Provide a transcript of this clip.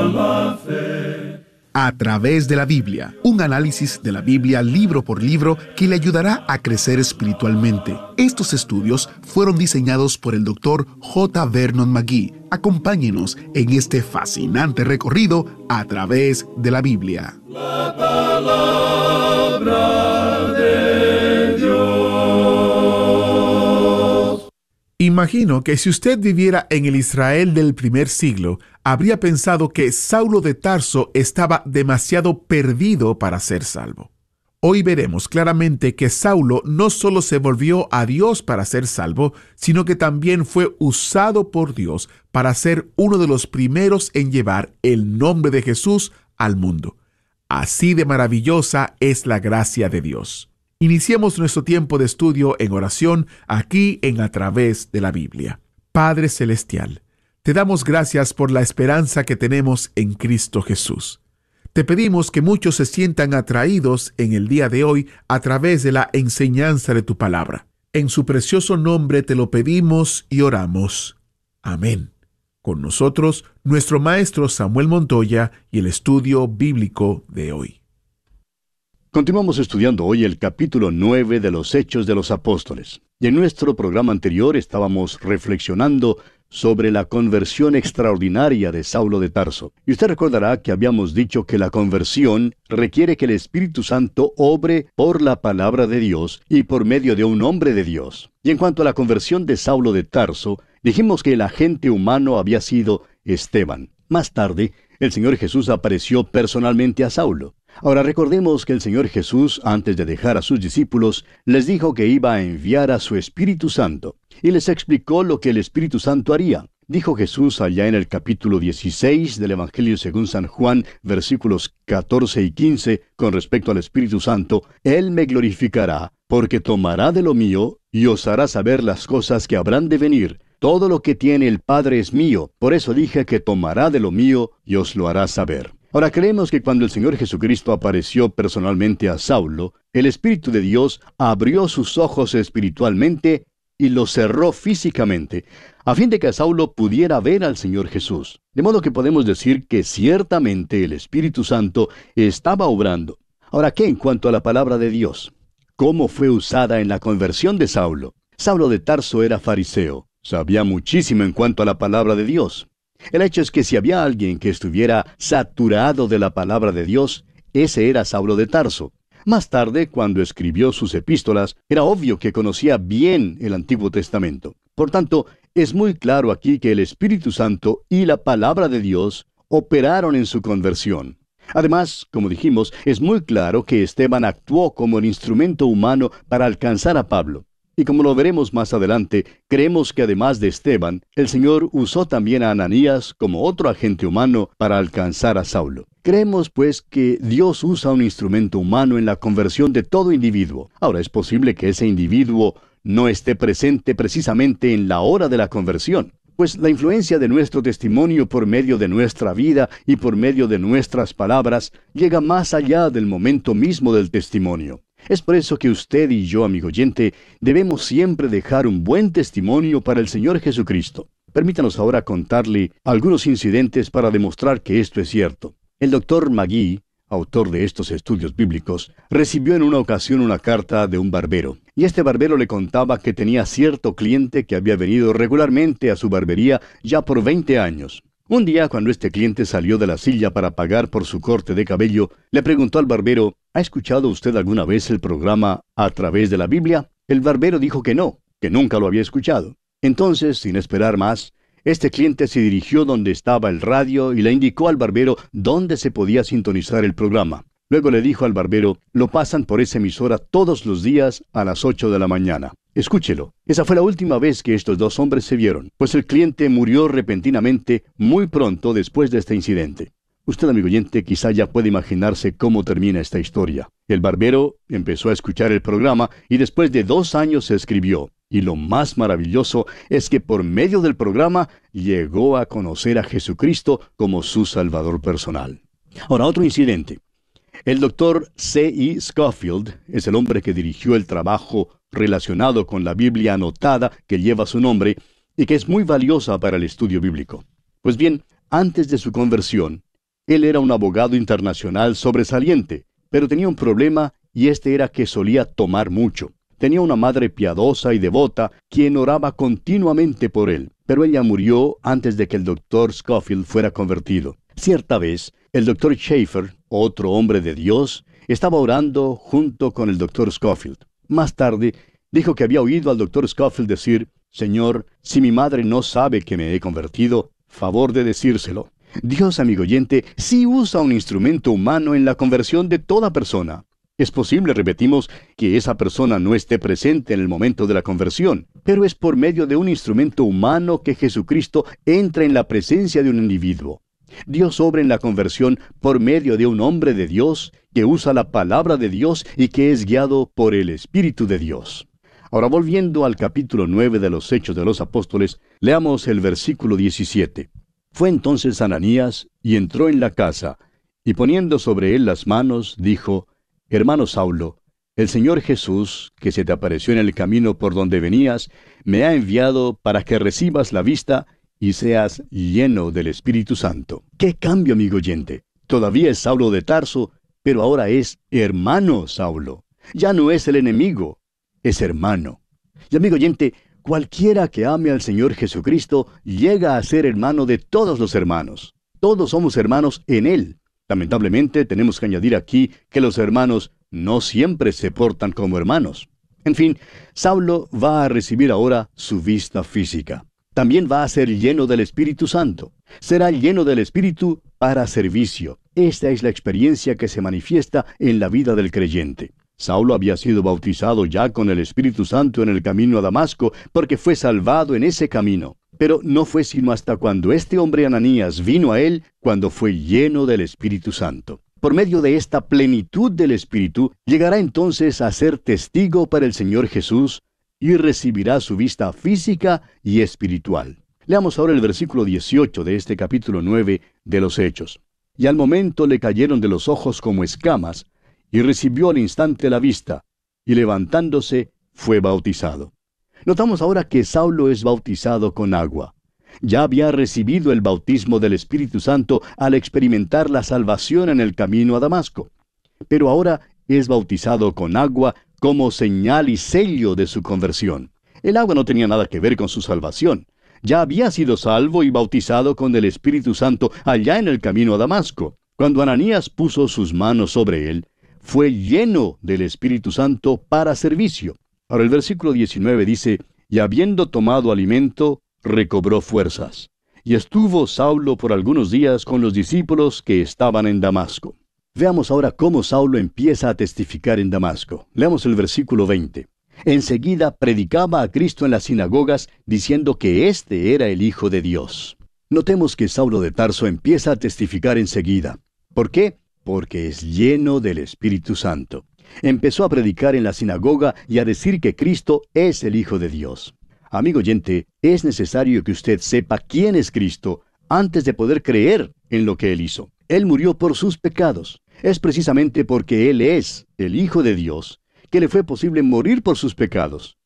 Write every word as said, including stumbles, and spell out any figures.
la fe. A través de la Biblia, un análisis de la Biblia libro por libro que le ayudará a crecer espiritualmente. Estos estudios fueron diseñados por el doctor J. Vernon McGee. Acompáñenos en este fascinante recorrido a través de la Biblia. La palabra de Dios. Imagino que si usted viviera en el Israel del primer siglo, habría pensado que Saulo de Tarso estaba demasiado perdido para ser salvo. Hoy veremos claramente que Saulo no solo se volvió a Dios para ser salvo, sino que también fue usado por Dios para ser uno de los primeros en llevar el nombre de Jesús al mundo. Así de maravillosa es la gracia de Dios. Iniciemos nuestro tiempo de estudio en oración aquí en A Través de la Biblia. Padre Celestial, te damos gracias por la esperanza que tenemos en Cristo Jesús. Te pedimos que muchos se sientan atraídos en el día de hoy a través de la enseñanza de tu palabra. En su precioso nombre te lo pedimos y oramos. Amén. Con nosotros, nuestro maestro Samuel Montoya y el estudio bíblico de hoy. Continuamos estudiando hoy el capítulo nueve de los Hechos de los Apóstoles. Y en nuestro programa anterior estábamos reflexionando sobre la conversión extraordinaria de Saulo de Tarso. Y usted recordará que habíamos dicho que la conversión requiere que el Espíritu Santo obre por la palabra de Dios y por medio de un hombre de Dios. Y en cuanto a la conversión de Saulo de Tarso, dijimos que el agente humano había sido Esteban. Más tarde, el Señor Jesús apareció personalmente a Saulo. Ahora recordemos que el Señor Jesús, antes de dejar a sus discípulos, les dijo que iba a enviar a su Espíritu Santo, y les explicó lo que el Espíritu Santo haría. Dijo Jesús allá en el capítulo dieciséis del Evangelio según San Juan, versículos catorce y quince, con respecto al Espíritu Santo: Él me glorificará, porque tomará de lo mío, y os hará saber las cosas que habrán de venir. Todo lo que tiene el Padre es mío, por eso dije que tomará de lo mío, y os lo hará saber. Ahora creemos que cuando el Señor Jesucristo apareció personalmente a Saulo, el Espíritu de Dios abrió sus ojos espiritualmente y los cerró físicamente, a fin de que Saulo pudiera ver al Señor Jesús. De modo que podemos decir que ciertamente el Espíritu Santo estaba obrando. Ahora, ¿qué en cuanto a la palabra de Dios? ¿Cómo fue usada en la conversión de Saulo? Saulo de Tarso era fariseo. Sabía muchísimo en cuanto a la palabra de Dios. El hecho es que si había alguien que estuviera saturado de la palabra de Dios, ese era Saulo de Tarso. Más tarde, cuando escribió sus epístolas, era obvio que conocía bien el Antiguo Testamento. Por tanto, es muy claro aquí que el Espíritu Santo y la palabra de Dios operaron en su conversión. Además, como dijimos, es muy claro que Esteban actuó como el instrumento humano para alcanzar a Pablo. Y como lo veremos más adelante, creemos que además de Esteban, el Señor usó también a Ananías como otro agente humano para alcanzar a Saulo. Creemos, pues, que Dios usa un instrumento humano en la conversión de todo individuo. Ahora, es posible que ese individuo no esté presente precisamente en la hora de la conversión, pues la influencia de nuestro testimonio por medio de nuestra vida y por medio de nuestras palabras llega más allá del momento mismo del testimonio. Es por eso que usted y yo, amigo oyente, debemos siempre dejar un buen testimonio para el Señor Jesucristo. Permítanos ahora contarle algunos incidentes para demostrar que esto es cierto. El doctor McGee, autor de estos estudios bíblicos, recibió en una ocasión una carta de un barbero. Y este barbero le contaba que tenía cierto cliente que había venido regularmente a su barbería ya por veinte años. Un día, cuando este cliente salió de la silla para pagar por su corte de cabello, le preguntó al barbero: ¿ha escuchado usted alguna vez el programa A Través de la Biblia? El barbero dijo que no, que nunca lo había escuchado. Entonces, sin esperar más, este cliente se dirigió donde estaba el radio y le indicó al barbero dónde se podía sintonizar el programa. Luego le dijo al barbero: lo pasan por esa emisora todos los días a las ocho de la mañana. Escúchelo. Esa fue la última vez que estos dos hombres se vieron, pues el cliente murió repentinamente muy pronto después de este incidente. Usted, amigo oyente, quizá ya puede imaginarse cómo termina esta historia. El barbero empezó a escuchar el programa y después de dos años se escribió. Y lo más maravilloso es que por medio del programa llegó a conocer a Jesucristo como su Salvador personal. Ahora, otro incidente. El doctor C E Scofield es el hombre que dirigió el trabajo relacionado con la Biblia anotada que lleva su nombre y que es muy valiosa para el estudio bíblico. Pues bien, antes de su conversión, Él era un abogado internacional sobresaliente, pero tenía un problema, y este era que solía tomar mucho. Tenía una madre piadosa y devota, quien oraba continuamente por él, pero ella murió antes de que el doctor Scofield fuera convertido. Cierta vez, el doctor Schaeffer, otro hombre de Dios, estaba orando junto con el doctor Scofield. Más tarde, dijo que había oído al doctor Scofield decir: «Señor, si mi madre no sabe que me he convertido, favor de decírselo». Dios, amigo oyente, sí usa un instrumento humano en la conversión de toda persona. Es posible, repetimos, que esa persona no esté presente en el momento de la conversión, pero es por medio de un instrumento humano que Jesucristo entra en la presencia de un individuo. Dios obra en la conversión por medio de un hombre de Dios que usa la palabra de Dios y que es guiado por el Espíritu de Dios. Ahora, volviendo al capítulo nueve de los Hechos de los Apóstoles, leamos el versículo diecisiete. Fue entonces Ananías y entró en la casa, y poniendo sobre él las manos, dijo: «Hermano Saulo, el Señor Jesús, que se te apareció en el camino por donde venías, me ha enviado para que recibas la vista y seas lleno del Espíritu Santo». ¡Qué cambio, amigo oyente! Todavía es Saulo de Tarso, pero ahora es hermano Saulo. Ya no es el enemigo, es hermano. Y amigo oyente, cualquiera que ame al Señor Jesucristo llega a ser hermano de todos los hermanos. Todos somos hermanos en Él. Lamentablemente, tenemos que añadir aquí que los hermanos no siempre se portan como hermanos. En fin, Saulo va a recibir ahora su vista física. También va a ser lleno del Espíritu Santo. Será lleno del Espíritu para servicio. Esta es la experiencia que se manifiesta en la vida del creyente. Saulo había sido bautizado ya con el Espíritu Santo en el camino a Damasco, porque fue salvado en ese camino. Pero no fue sino hasta cuando este hombre Ananías vino a él, cuando fue lleno del Espíritu Santo. Por medio de esta plenitud del Espíritu, llegará entonces a ser testigo para el Señor Jesús y recibirá su vista física y espiritual. Leamos ahora el versículo dieciocho de este capítulo nueve de los Hechos. «Y al momento le cayeron de los ojos como escamas, y recibió al instante la vista, y levantándose fue bautizado». Notamos ahora que Saulo es bautizado con agua. Ya había recibido el bautismo del Espíritu Santo al experimentar la salvación en el camino a Damasco. Pero ahora es bautizado con agua como señal y sello de su conversión. El agua no tenía nada que ver con su salvación. Ya había sido salvo y bautizado con el Espíritu Santo allá en el camino a Damasco. Cuando Ananías puso sus manos sobre él, fue lleno del Espíritu Santo para servicio. Ahora el versículo diecinueve dice: «Y habiendo tomado alimento, recobró fuerzas. Y estuvo Saulo por algunos días con los discípulos que estaban en Damasco». Veamos ahora cómo Saulo empieza a testificar en Damasco. Leamos el versículo veinte. «Enseguida predicaba a Cristo en las sinagogas, diciendo que éste era el Hijo de Dios». Notemos que Saulo de Tarso empieza a testificar enseguida. ¿Por qué? Porque es lleno del Espíritu Santo. Empezó a predicar en la sinagoga y a decir que Cristo es el Hijo de Dios. Amigo oyente, es necesario que usted sepa quién es Cristo antes de poder creer en lo que Él hizo. Él murió por sus pecados. Es precisamente porque Él es el Hijo de Dios que le fue posible morir por sus pecados.